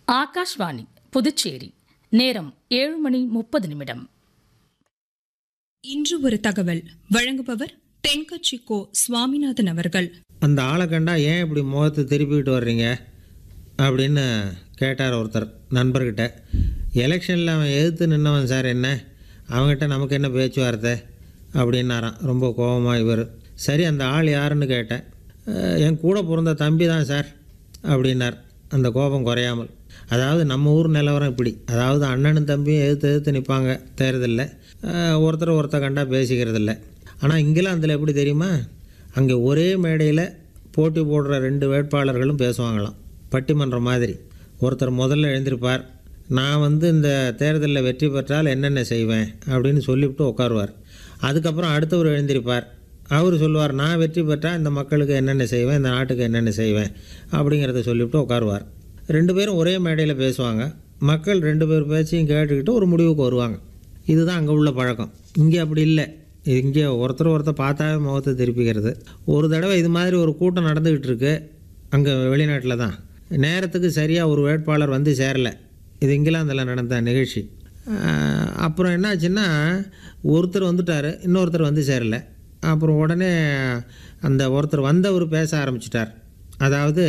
ஆகாஷ்வாணி புதுச்சேரி. நேரம் 7:30. இன்று ஒரு தகவல் வழங்குபவர் தென்கட்சி கோ சுவாமிநாதன் அவர்கள். அந்த ஆளை கண்டா ஏன் இப்படி முகத்தை திருப்பிக்கிட்டு வர்றீங்க அப்படின்னு கேட்டார் ஒருத்தர் நண்பர்கிட்ட. எலெக்ஷனில் அவன் எதிர்த்து நின்னவன் சார், என்ன அவங்ககிட்ட நமக்கு என்ன பேச்சுவார்த்தை அப்படின்னாரான் ரொம்ப கோபமாக இவர். சரி, அந்த ஆள் யாருன்னு கேட்டேன். என் கூட பிறந்த தம்பி தான் சார் அப்படின்னார் அந்த கோபம் குறையாமல். அதாவது நம்ம ஊர் நிலவரம் இப்படி, அதாவது அண்ணனும் தம்பியும் எதிர்த்து நிற்பாங்க தேர்தலில், ஒருத்தர் கண்டா பேசிக்கிறதில்ல. ஆனால் இங்கிலாந்தில் எப்படி தெரியுமா, அங்கே ஒரே மேடையில் போட்டி போடுற 2 வேட்பாளர்களும் பேசுவாங்களாம், பட்டிமன்றம் மாதிரி. ஒருத்தர் முதல்ல எழுந்திருப்பார், நான் இந்த தேர்தலில் வெற்றி பெற்றால் என்னென்ன செய்வேன் அப்படின்னு சொல்லிவிட்டு உட்காருவார். அதுக்கப்புறம் அடுத்தவர் எழுந்திருப்பார், அவர் சொல்லுவார், நான் வெற்றி பெற்றால் இந்த மக்களுக்கு என்னென்ன செய்வேன், இந்த நாட்டுக்கு என்னென்ன செய்வேன் அப்படிங்கிறத சொல்லிவிட்டு உட்காருவார். 2 பேரும் ஒரே மேடையில் பேசுவாங்க. மக்கள் 2 பேர் பேச்சையும் கேட்டுக்கிட்டு ஒரு முடிவுக்கு வருவாங்க. இதுதான் அங்கே உள்ள பழக்கம். இங்கே அப்படி இல்லை. இங்கே ஒருத்தர் பார்த்தாவே முகத்தை திருப்பிக்கிறது. ஒரு தடவை இது மாதிரி ஒரு கூட்டம் நடந்துக்கிட்டு இருக்கு அங்கே வெளிநாட்டில் தான். நேரத்துக்கு சரியாக ஒரு வேட்பாளர் வந்து சேரலை. இது இங்கிலாந்தில் நடந்த நிகழ்ச்சி. அப்புறம் என்னாச்சுன்னா, ஒருத்தர் வந்துட்டார், இன்னொருத்தர் வந்து சேரலை. அப்புறம் உடனே அந்த ஒருத்தர் வந்தவர் பேச ஆரம்பிச்சிட்டார். அதாவது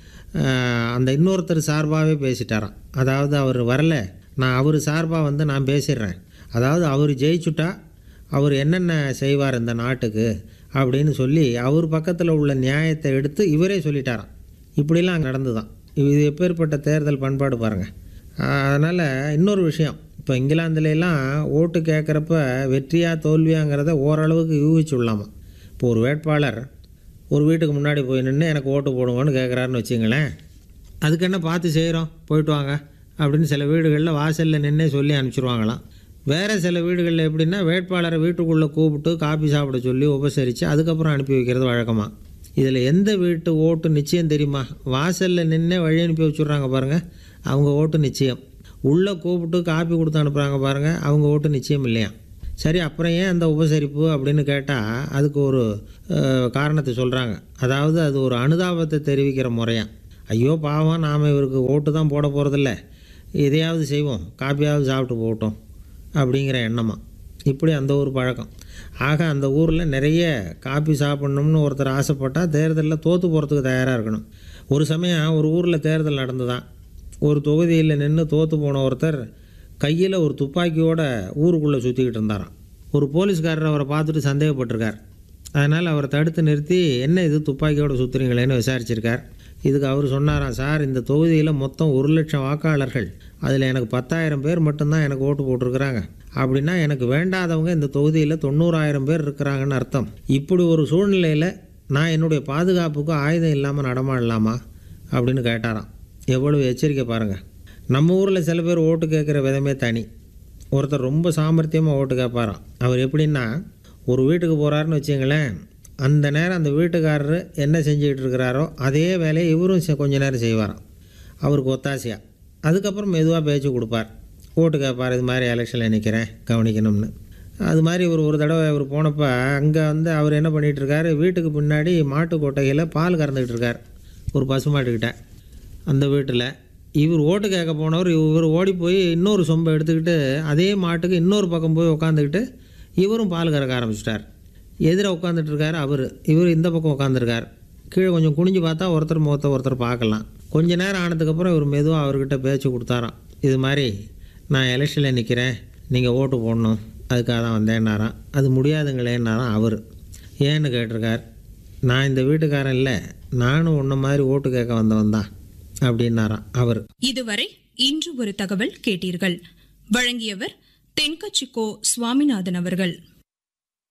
அந்த இன்னொருத்தர் சார்பாகவே பேசிட்டாராம். அதாவது அவர் வரலை, நான் அவர் சார்பாக நான் பேசிடுறேன். அதாவது அவர் ஜெயிச்சுட்டா அவர் என்னென்ன செய்வார் இந்த நாட்டுக்கு அப்படின்னு சொல்லி அவர் பக்கத்தில் உள்ள நியாயத்தை எடுத்து இவரே சொல்லிட்டாராம். இப்படிலாம் அங்கே நடந்து தான். இது எப்பேற்பட்ட தேர்தல் பண்பாடு பாருங்கள். அதனால் இன்னொரு விஷயம், இப்போ இங்கிலாந்துலாம் ஓட்டு கேட்குறப்ப வெற்றியா தோல்வியாங்கிறத ஓரளவுக்கு யூகிச்சு விடலாமா. இப்போ ஒரு வேட்பாளர் ஒரு வீட்டுக்கு முன்னாடி போய் நின்று எனக்கு ஓட்டு போடுங்கன்னு கேட்குறாருன்னு வச்சுங்களேன். அதுக்கு என்ன பார்த்து செய்கிறோம், போயிட்டு வாங்க அப்படின்னு சில வீடுகளில் வாசலில் நின்று சொல்லி அனுப்பிச்சிடுவாங்களாம். வேறு சில வீடுகளில் எப்படின்னா, வேட்பாளரை வீட்டுக்குள்ளே கூப்பிட்டு காபி சாப்பிட சொல்லி உபசரித்து அதுக்கப்புறம் அனுப்பி வைக்கிறது வழக்கமாக. இதில் எந்த வீட்டு ஓட்டு நிச்சயம் தெரியுமா? வாசலில் நின்று வழி அனுப்பி வச்சுட்றாங்க பாருங்கள், அவங்க ஓட்டு நிச்சயம். உள்ளே கூப்பிட்டு காப்பி கொடுத்து அனுப்புகிறாங்க பாருங்கள், அவங்க ஓட்டு நிச்சயம் இல்லையா. சரி, அப்புறம் ஏன் அந்த உபசரிப்பு அப்படின்னு கேட்டால் அதுக்கு ஒரு காரணத்தை சொல்கிறாங்க. அதாவது அது ஒரு அனுதாபத்தை தெரிவிக்கிற முறையாக. ஐயோ பாவம், நாம் இவருக்கு ஓட்டு தான் போட போகிறதில்ல, எதையாவது செய்வோம், காப்பியாவது சாப்பிட்டு போகட்டும் அப்படிங்கிற எண்ணமாக. இப்படி அந்த ஒரு பழக்கம். ஆக அந்த ஊரில் நிறைய காப்பி சாப்பிட்ணும்னு ஒருத்தர் ஆசைப்பட்டால் தேர்தலில் தோற்று போகிறதுக்கு தயாராக இருக்கணும். ஒரு சமயம் ஒரு ஊரில் தேர்தல் நடந்து தான் ஒரு தொகுதியில் நின்று தோற்று போன ஒருத்தர் கையில் ஒரு துப்பாக்கியோடு ஊருக்குள்ளே சுற்றிக்கிட்டு இருந்தாராம். ஒரு போலீஸ்காரர் அவரை பார்த்துட்டு சந்தேகப்பட்டிருக்கார். அதனால் அவரை தடுத்து நிறுத்தி, என்ன இது துப்பாக்கியோடு சுற்றுறீங்களேன்னு விசாரிச்சிருக்கார். இதுக்கு அவர் சொன்னாராம், சார், இந்த தொகுதியில் மொத்தம் 1,00,000 வாக்காளர்கள், அதில் எனக்கு 10,000 பேர் மட்டும்தான் எனக்கு ஓட்டு போட்டிருக்கிறாங்க. அப்படின்னா எனக்கு வேண்டாதவங்க இந்த தொகுதியில் 90,000 பேர் இருக்கிறாங்கன்னு அர்த்தம். இப்படி ஒரு சூழ்நிலையில் நான் என்னுடைய பாதுகாப்புக்கு ஆயுதம் இல்லாமல் நடமாடலாமா அப்படின்னு கேட்டாராம். எவ்வளவு எச்சரிக்கை பாருங்கள். நம்ம ஊரில் சில பேர் ஓட்டு கேட்குற விதமே தனி. ஒருத்தர் ரொம்ப சாமர்த்தியமாக ஓட்டு கேட்பாராம். அவர் எப்படின்னா, ஒரு வீட்டுக்கு போகிறாருன்னு வச்சுங்களேன், அந்த நேரம் அந்த வீட்டுக்காரர் என்ன செஞ்சுக்கிட்டு இருக்கிறாரோ அதே வேலையை இவரும் கொஞ்ச நேரம் செய்வாராம், அவருக்கு ஒத்தாசையாக. அதுக்கப்புறம் மெதுவாக பேச்சு கொடுப்பார், ஓட்டு கேட்பார், இது மாதிரி எலெக்ஷனில் நிற்கிறேன் கவனிக்கணும்னு. அது மாதிரி ஒரு தடவை அவர் போனப்போ அங்கே அவர் என்ன பண்ணிகிட்ருக்காரு, வீட்டுக்கு பின்னாடி மாட்டு கொட்டையில் பால் கறந்துக்கிட்டு இருக்கார் ஒரு பசுமாட்டுக்கிட்ட. அந்த வீட்டில் இவர் ஓட்டு கேட்க போனவர் இவர் ஓடி போய் இன்னொரு சொம்பை எடுத்துக்கிட்டு அதே மாட்டுக்கு இன்னொரு பக்கம் போய் உட்காந்துக்கிட்டு இவரும் பால் கறக்க ஆரம்பிச்சிட்டார். எதிர உட்காந்துட்ருக்கார் இவர் இந்த பக்கம் உட்காந்துருக்கார். கீழே கொஞ்சம் குனிஞ்சு பார்த்தா ஒருத்தர் முகத்தை ஒருத்தர் பார்க்கலாம். கொஞ்ச நேரம் ஆனதுக்கப்புறம் இவர் மெதுவாக அவர்கிட்ட பேச்சு கொடுத்தாராம். இது மாதிரி, நான் எலெக்ஷனில் நிற்கிறேன், நீங்கள் ஓட்டு போடணும், அதுக்காக தான் வந்தேன்னாராம். அது முடியாதுங்களேன்னாராம் அவர். ஏன்னு கேட்டிருக்கார். நான் இந்த வீட்டுக்காரன் இல்லை, நானும் உன்ன மாதிரி ஓட்டு கேட்க வந்தவன் தான் அப்படின்னாராம் அவர். இதுவரை இன்று ஒரு தகவல் கேட்டீர்கள். வழங்கியவர் தென்கட்சி கோ சுவாமிநாதன் அவர்கள்.